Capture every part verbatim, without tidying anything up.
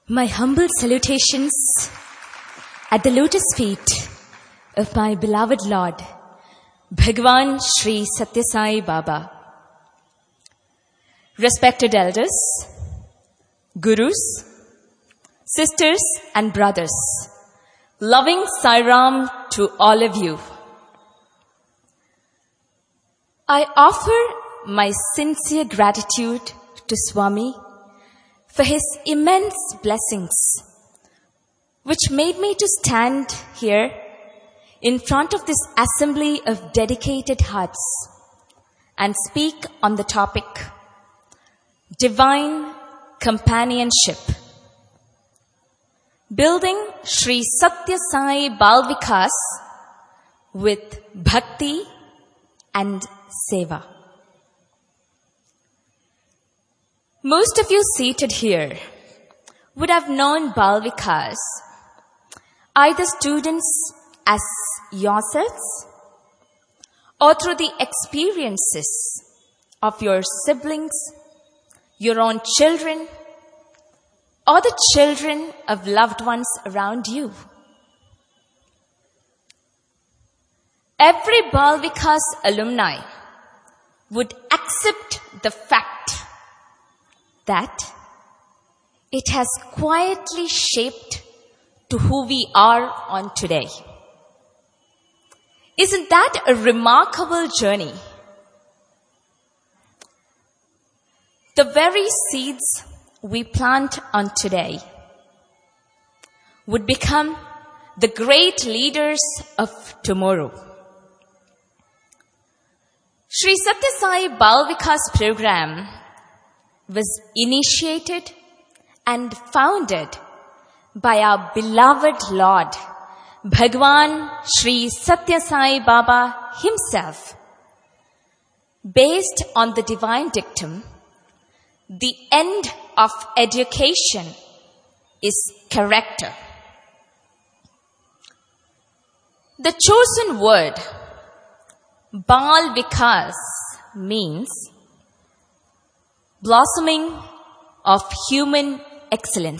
My humble salutations at the lotus feet of my beloved Lord, Bhagwan Sri Satya Sai Baba. Respected elders, gurus, sisters and brothers, loving Sai Ram to all of you. I offer my sincere gratitude to Swami for his immense blessings, which made me to stand here in front of this assembly of dedicated hearts and speak on the topic, Divine Companionship. Building Sri Satya Sai Bal Vikas with Bhakti and Seva. Most of you seated here would have known Bal Vikas, either students as yourselves or through the experiences of your siblings, your own children, or the children of loved ones around you. Every Bal Vikas alumni would accept the fact that it has quietly shaped to who we are on today. Isn't that a remarkable journey? The very seeds we plant on today would become the great leaders of tomorrow. Sri Satya Sai Bal Vikas program was initiated and founded by our beloved Lord, Bhagwan Sri Satya Sai Baba himself, based on the divine dictum, the end of education is character. The chosen word, Bal Vikas, means blossoming of human excellence.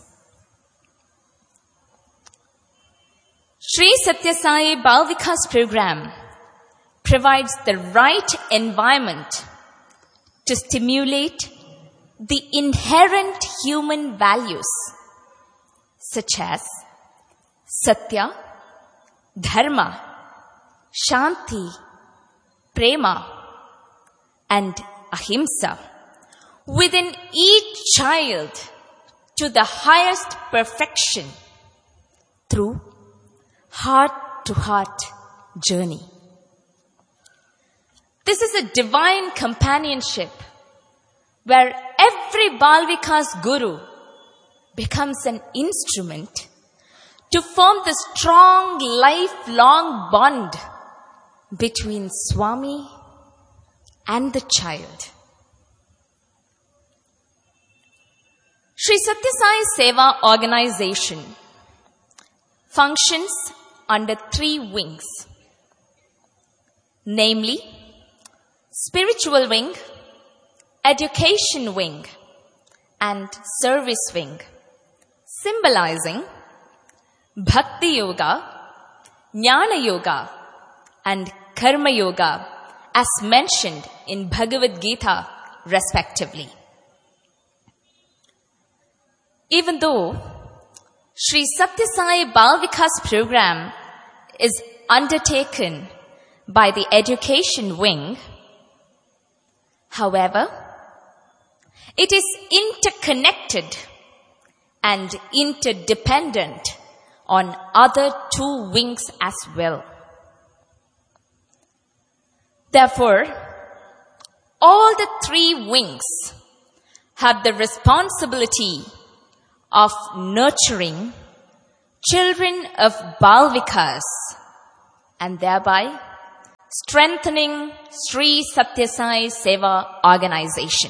Sri Satya Sai Bal Vikas program provides the right environment to stimulate the inherent human values such as Satya, Dharma, Shanti, Prema, and Ahimsa within each child to the highest perfection through heart-to-heart journey. This is a divine companionship where every Bal Vikas Guru becomes an instrument to form the strong lifelong bond between Swami and the child. Sri Satya Sai Seva organization functions under three wings, namely spiritual wing, education wing, and service wing, symbolizing Bhakti Yoga, Jnana Yoga, and Karma Yoga as mentioned in Bhagavad Gita respectively. Even though Sri Satya Sai Bal Vikas program is undertaken by the education wing, however, it is interconnected and interdependent on other two wings as well. Therefore, all the three wings have the responsibility of nurturing children of Bal Vikas and thereby strengthening Sri Satya Sai Seva organization.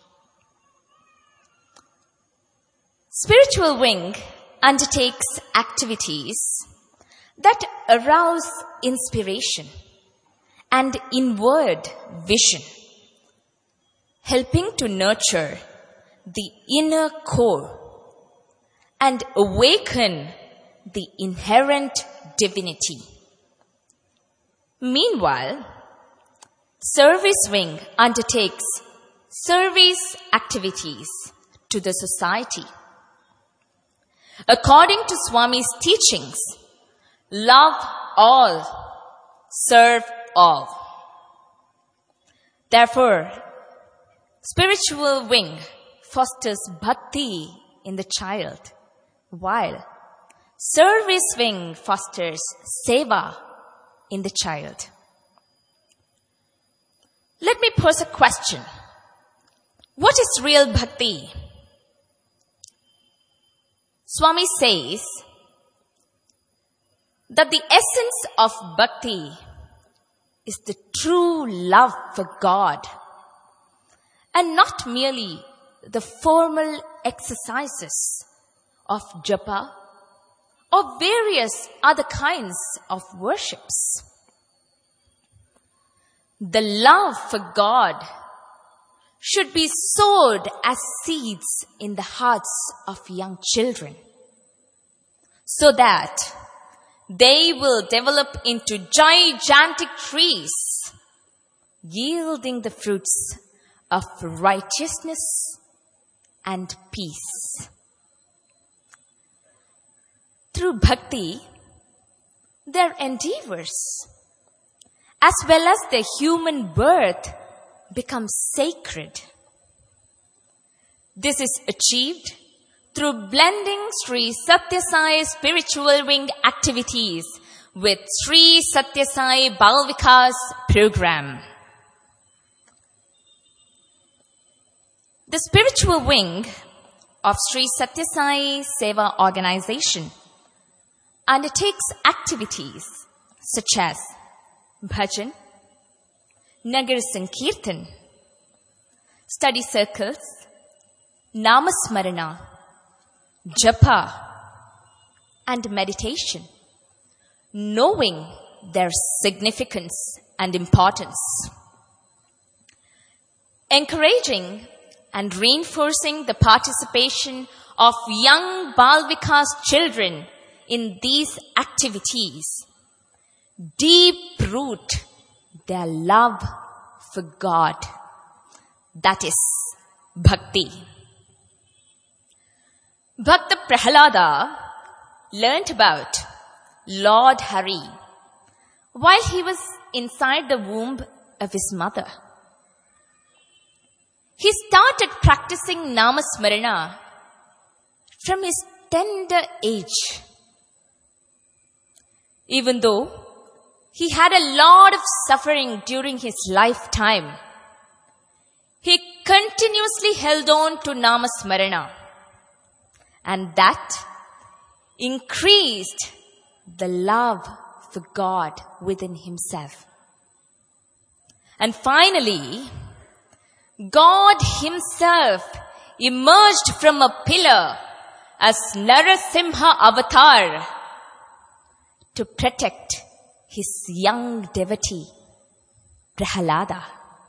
Spiritual wing undertakes activities that arouse inspiration and inward vision, helping to nurture the inner core and awaken the inherent divinity. Meanwhile, Service Wing undertakes service activities to the society. According to Swami's teachings, love all, serve all. Therefore, Spiritual Wing fosters bhakti in the child, while Service Wing fosters seva in the child. Let me pose a question. What is real bhakti? Swami says that the essence of bhakti is the true love for God and not merely the formal exercises of japa or various other kinds of worships. The love for God should be sowed as seeds in the hearts of young children, so that they will develop into gigantic trees, yielding the fruits of righteousness and peace. Through bhakti, their endeavors, as well as their human birth, becomes sacred. This is achieved through blending Sri Satya Sai Spiritual Wing activities with Sri Satya Sai Bal Vikas program. The Spiritual Wing of Sri Satya Sai Seva organization undertakes activities such as bhajan, Nagar Sankirtan, study circles, Namasmarana, Japa, and meditation, knowing their significance and importance. Encouraging and reinforcing the participation of young Bal Vikas children in these activities deep root their love for God. That is bhakti. Bhakta Prahalada learnt about Lord Hari while he was inside the womb of his mother. He started practicing Namasmarana from his tender age. Even though he had a lot of suffering during his lifetime, he continuously held on to Namasmarana, and that increased the love for God within himself. And finally, God himself emerged from a pillar as Narasimha avatar to protect his young devotee, Prahalada.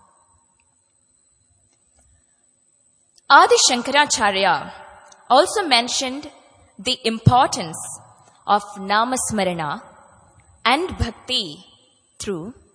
Adi Shankaracharya also mentioned the importance of Namasmarana and Bhakti through